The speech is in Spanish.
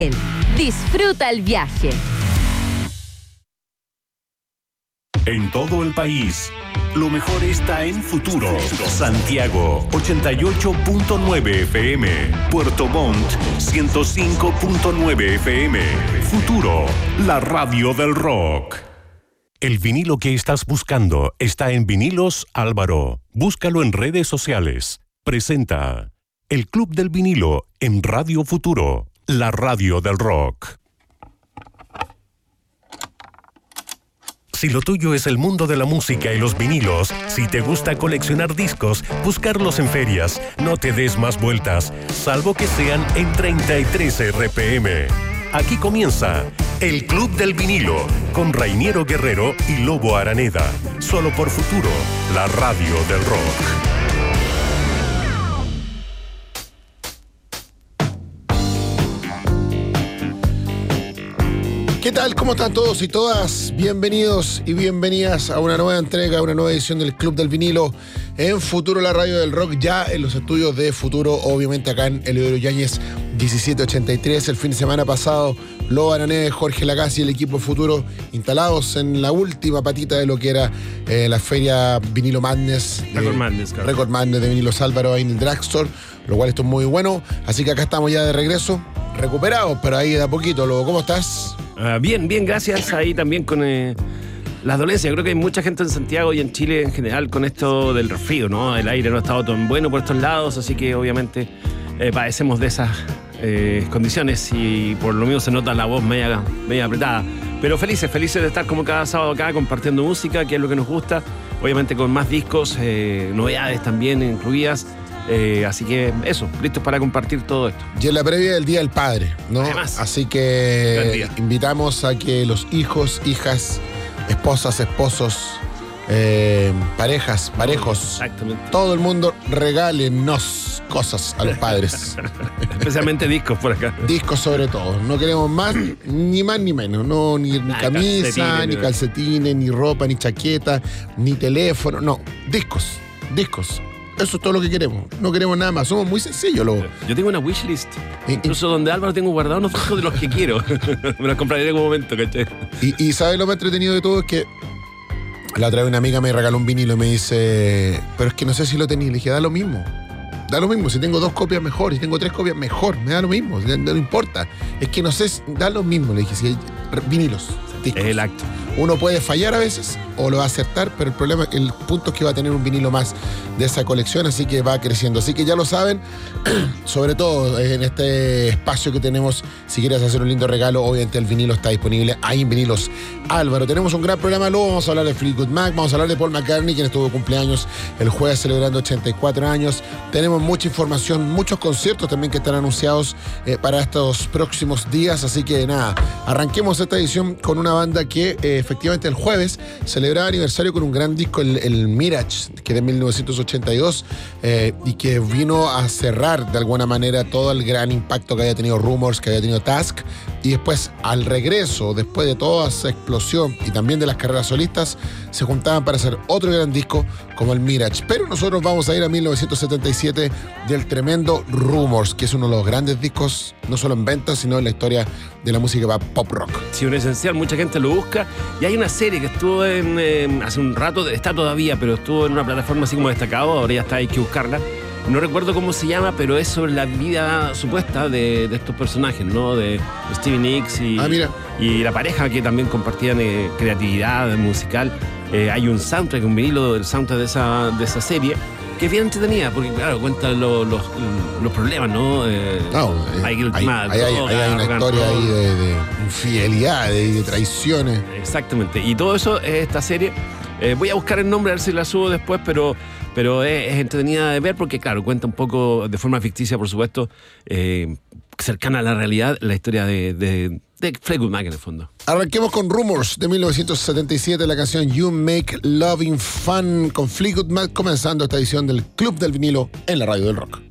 Disfruta el viaje. En todo el país, lo mejor está en Futuro. Santiago, 88.9 FM. Puerto Montt, 105.9 FM. Futuro, la radio del rock. El vinilo que estás buscando está en Vinilos Álvaro. Búscalo en redes sociales. Presenta el Club del Vinilo en Radio Futuro, la radio del rock. Si lo tuyo es el mundo de la música y los vinilos, si te gusta coleccionar discos, buscarlos en ferias, no te des más vueltas, salvo que sean en 33 RPM. Aquí comienza el Club del Vinilo con Rainiero Guerrero y Lobo Araneda. Solo por Futuro, la radio del rock. ¿Qué tal? ¿Cómo están todos y todas? Bienvenidos y bienvenidas a una nueva entrega, a una nueva edición del Club del Vinilo en Futuro, la radio del rock, ya en los estudios de Futuro, obviamente acá en Eleuterio Yáñez 1783. El fin de semana pasado, Lobo Araneda, Jorge Lacasi y el equipo Futuro instalados en la última patita de lo que era la feria Vinilo Madness. Record Madness de Vinilos Álvaro ahí en el Drugstore, lo cual esto es muy bueno. Así que acá estamos ya de regreso, recuperados, pero ahí de a poquito. Lobo, ¿cómo estás? Bien, gracias. Ahí también con las dolencias. Creo que hay mucha gente en Santiago y en Chile en general con esto del resfrío, ¿no? El aire no ha estado tan bueno por estos lados, así que obviamente padecemos de esas condiciones y por lo mismo se nota la voz media apretada. Pero felices de estar como cada sábado acá compartiendo música, que es lo que nos gusta. Obviamente con más discos, novedades también incluidas. Así que eso, listos para compartir todo esto. Y en la previa del Día del Padre, ¿no? Además, así que invitamos a que los hijos, hijas, esposas, esposos, parejas, parejos, todo el mundo regálenos cosas a los padres. Especialmente discos por acá. Discos sobre todo. No queremos más ni menos. No, ni camisa, ni calcetines, ni ropa, ni chaqueta, ni teléfono. No, discos. Eso es todo lo que queremos. No queremos nada más. Somos muy sencillos, Lobo. Yo tengo una wishlist. Incluso donde Álvaro tengo guardado unos discos de los que quiero. Me los compraré en algún momento, ¿cachai? Y ¿sabes lo más entretenido de todo? Es que la otra vez una amiga me regaló un vinilo y me dice, pero es que no sé si lo tenía. Le dije, da lo mismo. Si tengo 2 copias, mejor. Si tengo 3 copias, mejor. Me da lo mismo. No importa. Es que no sé, da lo mismo. Le dije, si hay vinilos, discos. Es el acto. Uno puede fallar a veces o lo va a acertar, pero el punto es que va a tener un vinilo más de esa colección, así que va creciendo. Así que ya lo saben, sobre todo en este espacio que tenemos, si quieres hacer un lindo regalo, obviamente el vinilo está disponible ahí en Vinilos Álvaro. Tenemos un gran programa, luego vamos a hablar de Fleetwood Mac, vamos a hablar de Paul McCartney, quien estuvo de cumpleaños el jueves celebrando 84 años. Tenemos mucha información, muchos conciertos también que están anunciados para estos próximos días, así que nada, arranquemos esta edición con una banda que efectivamente el jueves celebraba aniversario con un gran disco, el Mirage, que es de 1982, y que vino a cerrar de alguna manera todo el gran impacto que había tenido Rumors, que había tenido Task, y después al regreso, después de toda esa explosión y también de las carreras solistas, se juntaban para hacer otro gran disco como el Mirage. Pero nosotros vamos a ir a 1977 del tremendo Rumors, que es uno de los grandes discos, no solo en ventas, sino en la historia de la música pop rock. Sí, un esencial, mucha gente lo busca. Y hay una serie que estuvo hace un rato, está todavía, pero estuvo en una plataforma así como destacado, ahora ya está, hay que buscarla. No recuerdo cómo se llama, pero es sobre la vida supuesta de estos personajes, ¿no? De Stevie Nicks y la pareja que también compartían creatividad musical. Hay un soundtrack, un vinilo del soundtrack de esa serie, que es bien entretenida, porque claro, cuenta los problemas, ¿no? Hay una historia ahí de infidelidad, de traiciones. Exactamente, y todo eso es esta serie. Voy a buscar el nombre, a ver si la subo después, pero es entretenida de ver porque, claro, cuenta un poco de forma ficticia, por supuesto, cercana a la realidad, la historia de Fleetwood Mac en el fondo. Arranquemos con Rumors de 1977, la canción You Make Loving Fun con Fleetwood Mac, comenzando esta edición del Club del Vinilo en la radio del rock.